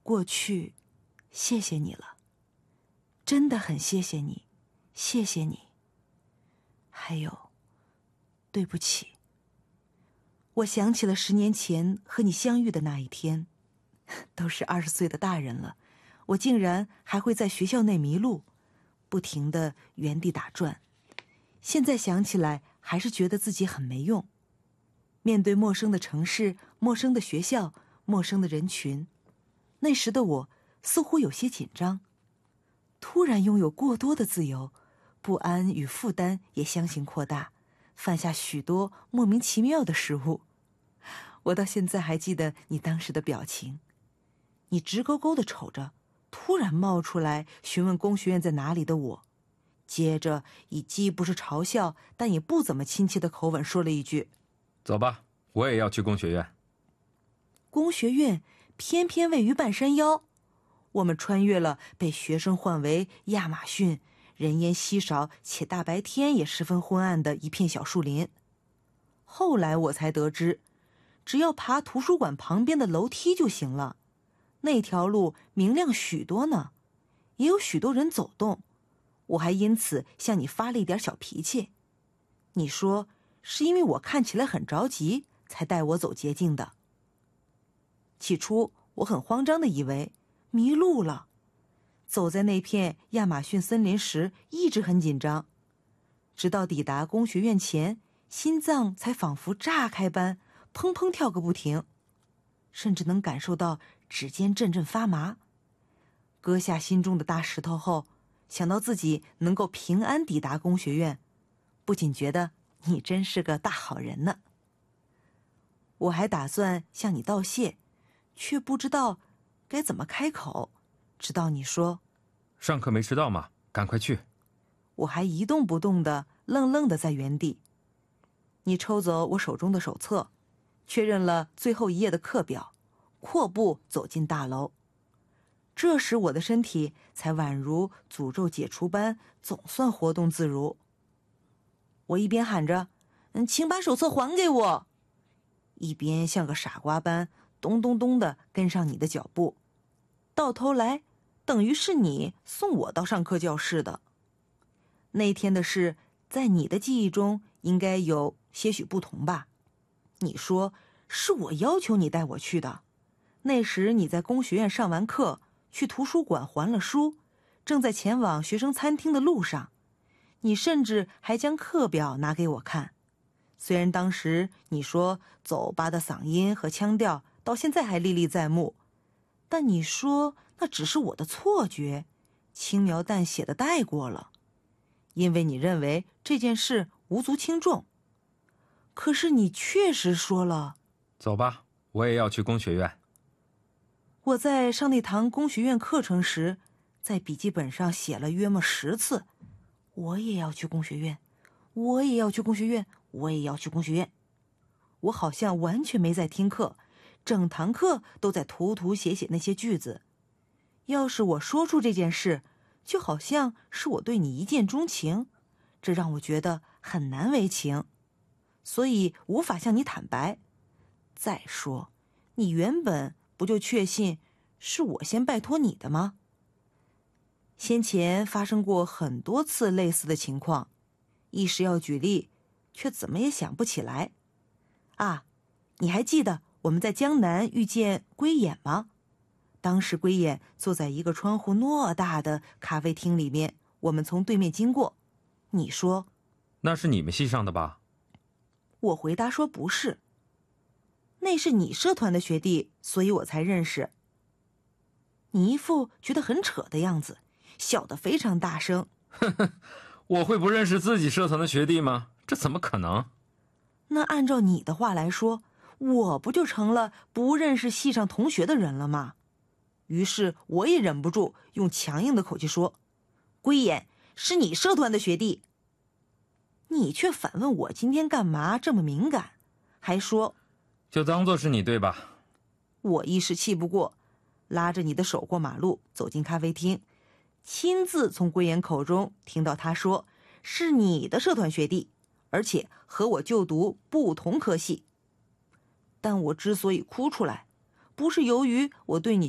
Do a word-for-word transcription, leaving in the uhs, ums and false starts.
过去谢谢你了，真的很谢谢你，谢谢你。还有，对不起。我想起了十年前和你相遇的那一天，都是二十岁的大人了，我竟然还会在学校内迷路，不停地原地打转。现在想起来，还是觉得自己很没用。面对陌生的城市、陌生的学校、陌生的人群，那时的我似乎有些紧张。突然拥有过多的自由，不安与负担也相形扩大，犯下许多莫名其妙的失误。我到现在还记得你当时的表情，你直勾勾地瞅着突然冒出来询问工学院在哪里的我，接着以既不是嘲笑但也不怎么亲切的口吻说了一句： 走吧，我也要去工学院。 工学院偏偏位于半山腰，我们穿越了被学生唤为亚马逊、人烟稀少且大白天也十分昏暗的一片小树林。后来我才得知，只要爬图书馆旁边的楼梯就行了，那条路明亮许多呢，也有许多人走动。我还因此向你发了一点小脾气，你说是因为我看起来很着急才带我走捷径的。起初我很慌张地以为迷路了，走在那片亚马逊森林时一直很紧张，直到抵达工学院前，心脏才仿佛炸开般砰砰跳个不停，甚至能感受到指尖阵阵发麻。割下心中的大石头后，想到自己能够平安抵达工学院，不仅觉得你真是个大好人呢。我还打算向你道谢，却不知道该怎么开口，直到你说： 上课没迟到吗？赶快去。 我还一动不动地愣愣地在原地。你抽走我手中的手册，确认了最后一页的课表，阔步走进大楼。这时我的身体才宛如诅咒解除般，总算活动自如。我一边喊着嗯，请把手册还给我，一边像个傻瓜般咚咚咚地跟上你的脚步，到头来等于是你送我到上课教室的。那天的事在你的记忆中应该有些许不同吧？你说是我要求你带我去的，那时你在工学院上完课，去图书馆还了书，正在前往学生餐厅的路上，你甚至还将课表拿给我看。虽然当时你说走吧的嗓音和腔调到现在还历历在目，但你说那只是我的错觉，轻描淡写的带过了，因为你认为这件事无足轻重。可是你确实说了， 走吧，我也要去工学院。 我在上那堂工学院课程时，在笔记本上写了约莫十次，我也要去工学院，我也要去工学院，我也要去工学院。我好像完全没在听课，整堂课都在涂涂写写那些句子。要是我说出这件事，就好像是我对你一见钟情，这让我觉得很难为情，所以无法向你坦白。再说，你原本不就确信是我先拜托你的吗？先前发生过很多次类似的情况，一时要举例，却怎么也想不起来。啊，你还记得我们在江南遇见龟眼吗？当时龟眼坐在一个窗户偌大的咖啡厅里面，我们从对面经过。你说那是你们系上的吧？ 我回答说不是，那是你社团的学弟，所以我才认识。你一副觉得很扯的样子，笑得非常大声。 呵呵，我会不认识自己社团的学弟吗？这怎么可能？ 那按照你的话来说，我不就成了不认识系上同学的人了吗？于是我也忍不住用强硬的口气说，龟眼是你社团的学弟。你却反问我今天干嘛这么敏感，还说就当作是你对吧？ 我一时气不过，拉着你的手过马路，走进咖啡厅，亲自从龟眼口中听到他说是你的社团学弟，而且和我就读不同科系。但我之所以哭出来，不是由于我对你